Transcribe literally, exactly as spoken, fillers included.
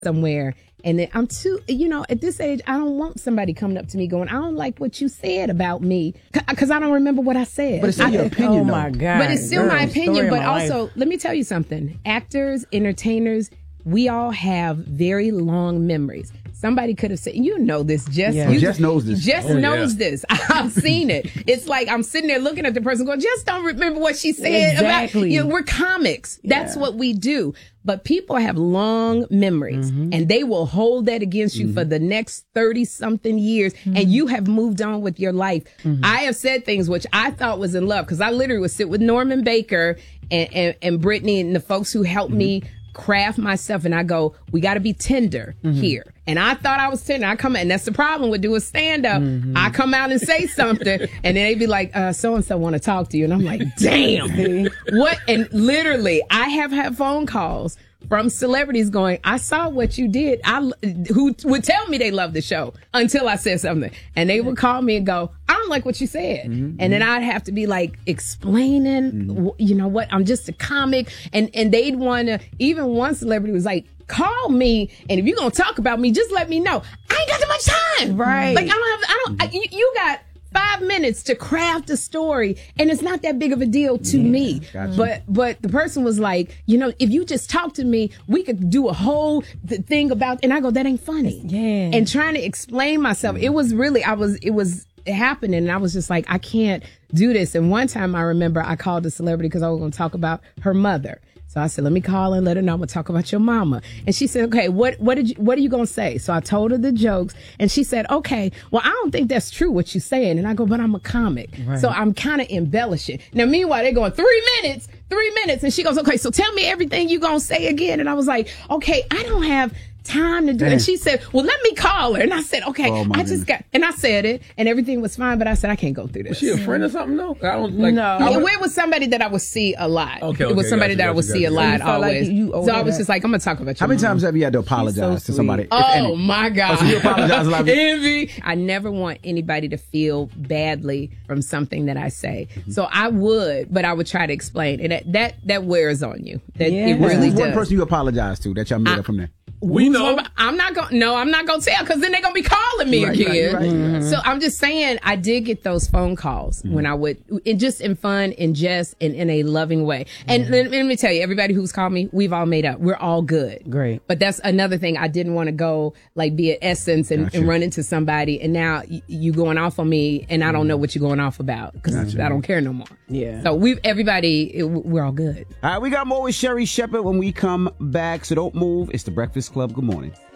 somewhere. And then I'm too, you know, at this age, I don't want somebody coming up to me going, I don't like what you said about me. Because I don't remember what I said. But it's still your opinion, Oh, though. my God. But it's still Girl, my opinion. story But of my also, life. let me tell you something. Actors, entertainers, we all have very long memories. Somebody could have said, you know this, Jess. Yeah. You, Oh, Jess knows this. Jess Oh, knows yeah. this. I've seen it. It's like I'm sitting there looking at the person going, Jess don't remember what she said about, Exactly. you know, we're comics. That's Yeah. what we do. But people have long memories Mm-hmm. and they will hold that against you for the next thirty something years. Mm-hmm. And you have moved on with your life. Mm-hmm. I have said things which I thought was in love because I literally would sit with Norman Baker and, and, and Brittany and the folks who helped me craft myself, and I go, we got to be tender here. And I thought I was tender. I come, and that's the problem with doing stand up. I come out and say something, and then they be like, uh, so and so want to talk to you, and I'm like, damn, what? And literally, I have had phone calls from celebrities going, I saw what you did. I who would tell me they love the show until I said something, and they would call me and go, I don't like what you said, Mm-hmm. and then I'd have to be like explaining, Mm-hmm. wh- you know what? I'm just a comic, and and they'd want to. Even one celebrity was like, call me, and if you're gonna talk about me, just let me know. I ain't got that much time, Right. Like I don't have. I don't. I, you, you got five minutes to craft a story, and it's not that big of a deal to me. gotcha. But but the person was like, you know, if you just talk to me, we could do a whole th- thing about. And I go, that ain't funny. Yeah. And trying to explain myself, it was really, I was, it was happening, and I was just like, I can't do this. And one time I remember I called a celebrity because I was going to talk about her mother. So I said, let me call and let her know I'm gonna talk about your mama. And she said, okay, what what did you what are you gonna say? So I told her the jokes, and she said, okay, well, I don't think that's true what you're saying. And I go, but I'm a comic, so I'm kind of embellishing. Now, meanwhile, they're going three minutes, three minutes, and she goes, okay, so tell me everything you gonna say again. And I was like, okay, I don't have time to do it. And she said, well, let me call her. And I said, okay, Oh, my I just goodness. got, and I said it, and everything was fine, but I said, I can't go through this. Was she a friend or something? No, I don't like. No. I Yeah, would- well, it was somebody that I would see a lot. Okay, it was okay, somebody gotcha, that I would gotcha, see a gotcha. lot So you felt like always. you owed so I her was that? just like, I'm gonna talk about your How many mom. times have you had to apologize so to sweet. somebody? if Oh any? my God. Oh, so you apologize a lot. Envy. I never want anybody to feel badly from something that I say. So I would, but I would try to explain. And that that, that wears on you. That Yeah. it What's really the one does. person you apologize to that y'all made up from there? we Who's know. gonna- I'm not going. No, I'm not going to tell because then they're going to be calling me Right, again. right, right, right. So I'm just saying, I did get those phone calls when I would, and just in fun and jest and in a loving way. And let, let me tell you, everybody who's called me, we've all made up. We're all good. Great. But that's another thing. I didn't want to go like be at Essence and, Gotcha. and run into somebody, and now y- you going off on me, and I don't know what you're going off about because I don't care no more. Yeah. So we've everybody, it, we're all good. All right, we got more with Sherry Shepherd when we come back, so don't move. It's the Breakfast Club. Good morning.